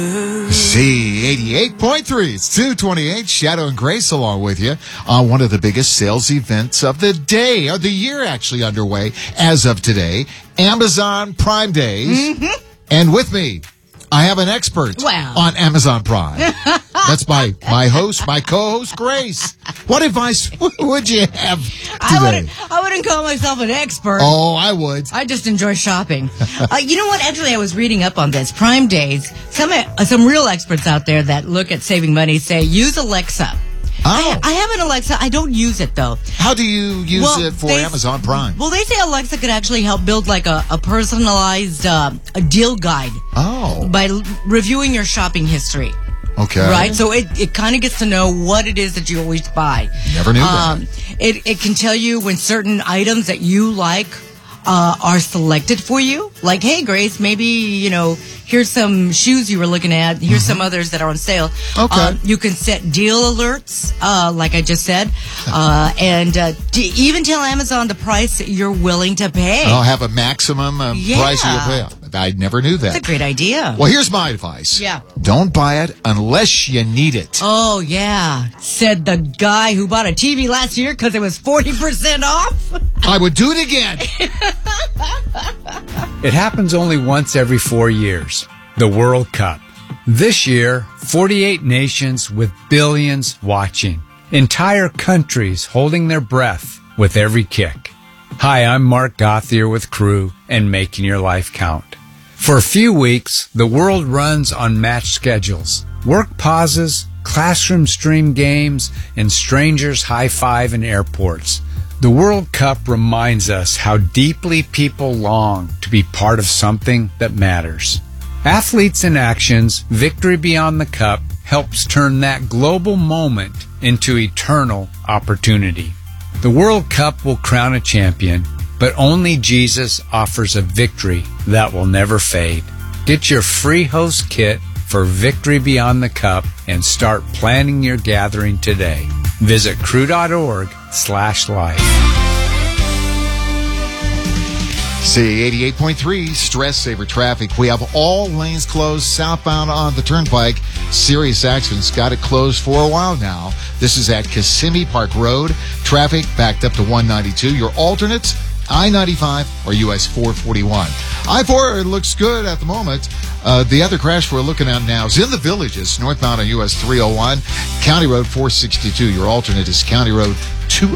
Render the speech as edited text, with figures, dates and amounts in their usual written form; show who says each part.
Speaker 1: Z88.3. It's 228. Shadow and Grace along with you on one of the biggest sales events of the day, or the year actually underway as of today, Amazon Prime Days. Mm-hmm. And with me, I have an expert on Amazon Prime. That's my co-host, Grace. What advice would you have today?
Speaker 2: I wouldn't call myself an expert.
Speaker 1: Oh, I would.
Speaker 2: I just enjoy shopping. You know what? Actually, I was reading up on this. Prime Days, some real experts out there that look at saving money say, use Alexa.
Speaker 1: Oh.
Speaker 2: I have an Alexa. I don't use it, though.
Speaker 1: How do you use it for Amazon Prime?
Speaker 2: Well, they say Alexa could actually help build like a personalized a deal guide.
Speaker 1: Oh.
Speaker 2: By reviewing your shopping history.
Speaker 1: Okay.
Speaker 2: Right? So it kind of gets to know what it is that you always buy.
Speaker 1: Never knew that.
Speaker 2: It can tell you when certain items that you like are selected for you. Like, hey, Grace, maybe, here's some shoes you were looking at. Here's some others that are on sale.
Speaker 1: Okay.
Speaker 2: You can set deal alerts, like I just said, and even tell Amazon the price that you're willing to pay.
Speaker 1: I'll have a maximum price you'll pay. I never knew that.
Speaker 2: That's a great idea.
Speaker 1: Well, here's my advice.
Speaker 2: Yeah.
Speaker 1: Don't buy it unless you need it.
Speaker 2: Oh, yeah. Said the guy who bought a TV last year because it was 40% off.
Speaker 1: I would do it again.
Speaker 3: It happens only once every 4 years. The World Cup. This year, 48 nations with billions watching. Entire countries holding their breath with every kick. Hi, I'm Mark Gothier with Crew and Making Your Life Count. For a few weeks, the world runs on match schedules. Work pauses, classroom stream games, and strangers high-five in airports. The World Cup reminds us how deeply people long to be part of something that matters. Athletes in Action's Victory Beyond the Cup helps turn that global moment into eternal opportunity. The World Cup will crown a champion, but only Jesus offers a victory that will never fade. Get your free host kit for Victory Beyond the Cup and start planning your gathering today. Visit crew.org/life.
Speaker 1: See 88.3 Stress Saver Traffic. We have all lanes closed southbound on the Turnpike. Serious accidents got it closed for a while now. This is at Kissimmee Park Road. Traffic backed up to 192. Your alternates, I-95 or US 441. I-4 looks good at the moment. The other crash we're looking at now is in the Villages, northbound on US 301. County Road 462. Your alternate is County Road